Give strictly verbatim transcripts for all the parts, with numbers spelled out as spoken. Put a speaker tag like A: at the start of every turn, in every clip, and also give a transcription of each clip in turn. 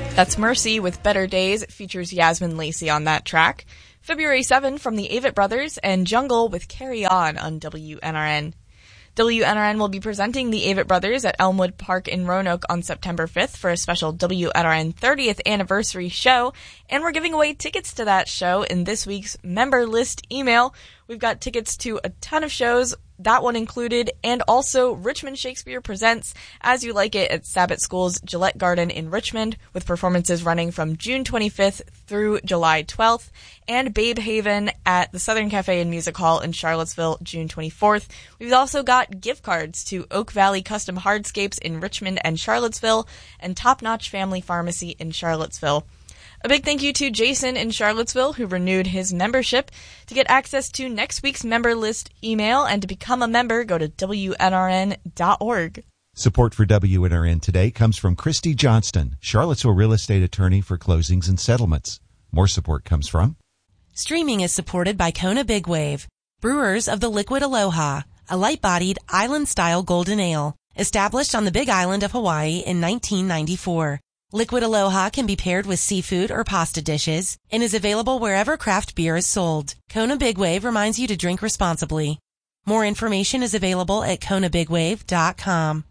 A: That's Mercy with Better Days. It features Yasmin Lacey on that track. February seventh from the Avett Brothers and Jungle with Carry On on W N R N. W N R N will be presenting the Avett Brothers at Elmwood Park in Roanoke on September fifth for a special W N R N thirtieth anniversary show, and we're giving away tickets to that show in this week's member list email. We've got tickets to a ton of shows, that one included, and also Richmond Shakespeare Presents As You Like It at Sabbath School's Gillette Garden in Richmond, with performances running from June twenty-fifth through July twelfth, and Babe Haven at the Southern Cafe and Music Hall in Charlottesville, June twenty-fourth. We've also got gift cards to Oak Valley Custom Hardscapes in Richmond and Charlottesville, and Top Notch Family Pharmacy in Charlottesville. A big thank you to Jason in Charlottesville, who renewed his membership. To get access to next week's member list email and to become a member, go to W N R N dot org.
B: Support for W N R N today comes from Christy Johnston, Charlottesville real estate attorney for closings and settlements. More support comes from...
C: Streaming is supported by Kona Big Wave, brewers of the Liquid Aloha, a light-bodied, island-style golden ale, established on the Big Island of Hawaii in nineteen ninety-four. Liquid Aloha can be paired with seafood or pasta dishes and is available wherever craft beer is sold. Kona Big Wave reminds you to drink responsibly. More information is available at kona big wave dot com.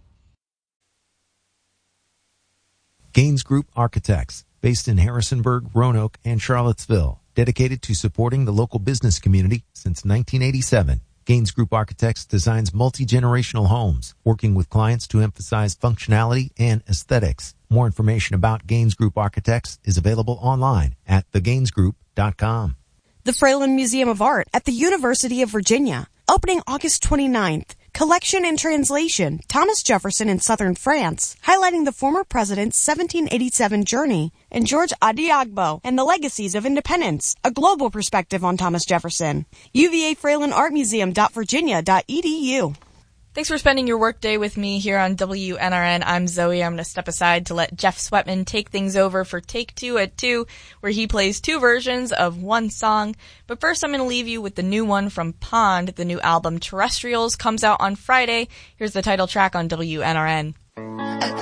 D: Gaines Group Architects, based in Harrisonburg, Roanoke, and Charlottesville, dedicated to supporting the local business community since nineteen eighty-seven. Gaines Group Architects designs multi-generational homes, working with clients to emphasize functionality and aesthetics. More information about Gaines Group Architects is available online at the gaines group dot com.
E: The Fralin Museum of Art at the University of Virginia, opening August twenty-ninth. Collection and Translation, Thomas Jefferson in Southern France, highlighting the former president's seventeen eighty-seven journey, and George Adiagbo and the Legacies of Independence, a global perspective on Thomas Jefferson. U V A Fralin Art Museum dot virginia dot e d u.
A: Thanks for spending your workday with me here on W N R N. I'm Zoe. I'm going to step aside to let Jeff Sweatman take things over for Take Two at two, where he plays two versions of one song. But first, I'm going to leave you with the new one from Pond. The new album Terrestrials comes out on Friday. Here's the title track on W N R N.